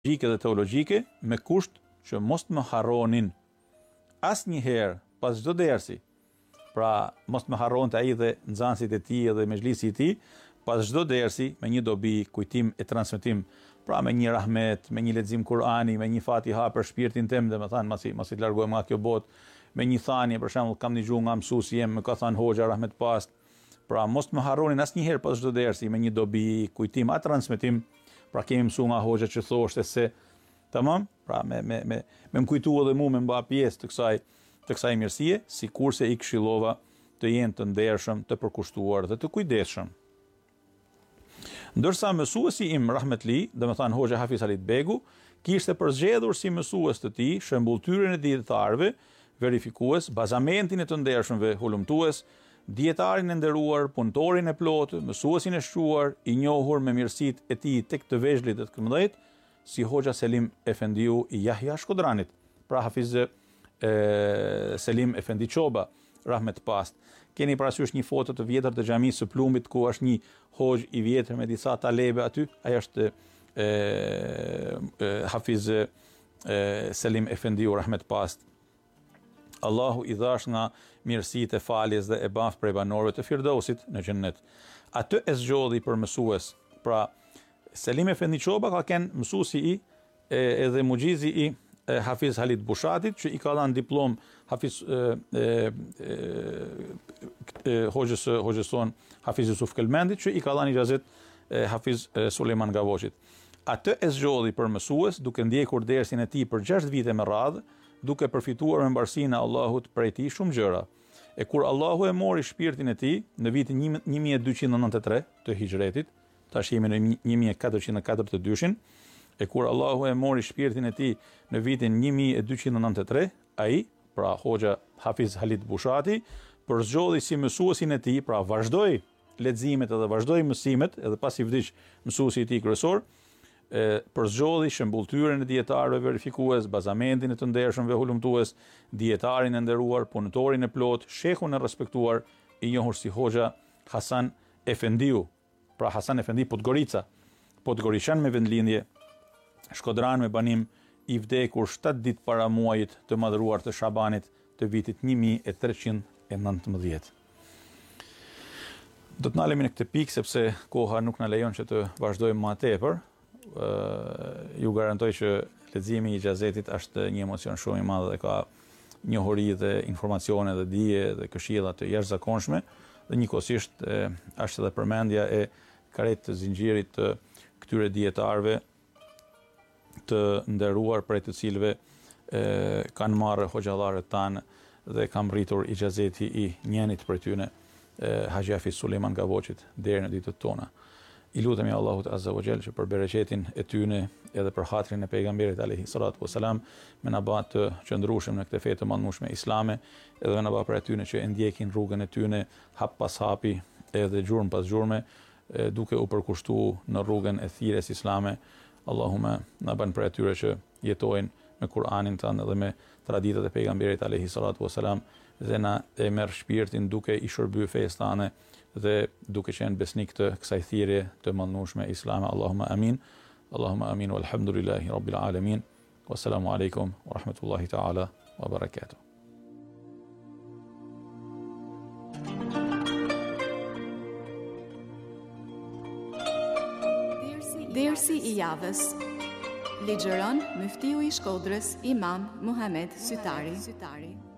dhe teologjike me kusht që mos më harronin asnjëherë pas çdo dersi. Pra mos më harronte ai dhe nxënësit e tij dhe mezhlisi i tij pas çdo dersi me një dobi, kujtim e transmetim, pra me një rahmet, me një lexim Kur'ani, me një Fatiha për shpirtin tim, domethënë masi të largohem nga kjo botë, me një thanie, për shembull, kam dëgjuar nga mësuesi jem, më ka thënë hoxha rahmet past. Pra mos më harronin asnjëherë pas çdo dersi me një dobi, kujtim a transmetim. Pra kemi mësuar nga hoxha që thoshte se tamam, pra me më kujtua edhe mua me mba pjesë të kësaj mirësie, sikurse i këshillova të jenë të ndershëm, të përkushtuar dhe të kujdesshëm. Ndërsa mësuesi im rahmetli, domethënë hoxha Hafiz Halit Begu, kishte përzgjedhur si mësues të tij shembulltyrën e dietarëve, verifikues, bazamentin e të ndershëmve, hulumtues, dietarin e nderuar, punëtorin e plotë, mësuesin e shquar, i njohur me mirësitë e tij tek të vegjëlit dhe të këmbëdhët, si hoxha Selim Efendiu i Yahya Shkodranit, pra Hafiz Selim Efendi Çoba, rahmet past. Keni parasysh një foto të vjetër të xhamisë së Plumbit ku është një hoxh i vjetër me disa talebe aty, ai është Hafiz Selim Efendiu, rahmet past. Allahu i dhash nga mirësitë e faljes dhe e baf prej banorëve të Firdausit në xhennet. Atë e zgjodhi për mësues. Pra Selim Efendi Çoba ka qenë mësuesi i edhe muxhizi i Hafiz Halit Bushatit, që i ka dhënë diplom Hafiz hoxhës son Hafiz Yusuf Kelmendit, që i ka dhënë ijazet Hafiz Sulejman Gavoçit. Atë e zgjodhi për mësues, duke ndjekur dersin e tij për 6 vite me radhë, duke përfituar me mbarsinë e Allahut prej tij shumë gjëra. E kur Allahu e mori shpirtin e tij në vitin 1293 të Hijretit, tash jemi në 1442-shin, e kur Allahu e mori shpirtin e tij në vitin 1293, ai, pra hoxha Hafiz Halit Bushati, përzgjodhi si mësuesin e tij, pra vazhdoi leximet edhe vazhdoi mësimet, edhe pasi vdiq mësuesi i tij kryesor, përzgjodhi shembulltyrën e dietarëve verifikues, bazamentin e të ndershëmve hulumtues, dietarin e nderuar, punëtorin e plot, shehun e respektuar, i njohur si hoxha Hasan Efendiu, pra Hasan Efendi Podgorica, podgorishan me vendlindje, Shkodran me banim, i vdekur 7 ditë para muajit të madhruar të Shabanit të vitit 1319. Do të ndalemi në këtë pikë sepse koha nuk na lejon që të vazhdojmë më tepër. Ju garantoj që leximi i xhazetit është një emocion shumë i madh dhe ka njohuri dhe informacione dhe dije dhe këshilla të jashtëzakonshme, dhe njëkohësisht është edhe përmendja e karet të zinxhirit të këtyre dietarëve të nderuar, prej të cilëve kanë marrë hoxhallarët tanë dhe kanë rritur ijazeti i njënit prej tyre, Haxhi Hafiz Sulejman Gavoçit, deri në ditët tona. I lutemi Allahut Azza wa Jall që për bereqetin e tyne edhe për hatrin e pejgamberit alayhi salatu wassalam me na bë të qëndrueshëm në këtë fe të mëndshme islame, edhe me na bë për atyne që e ndjekin rrugën e tyne hap pas hapi edhe gjurmë pas gjurme, duke u përkushtuar në rrugën e thirrjes islame. Allahumma na bën për atyre që jetojnë me Kur'anin tanë dhe me traditat e pejgamberit alayhi salatu wassalam, dhe na e merr shpirtin duke i shërbyer fesë tane dhe duke qenë besnik të kësaj thirrje të mëndshme islame. Allahumma amin. Allahumma amin walhamdulillahi rabbil alamin. Wassalamu alaikum wa rahmatullahi ta'ala wa barakatuh. Dersi i javës. Ligjëron Muftiu i Shkodrës Imam Muhamet Sytari.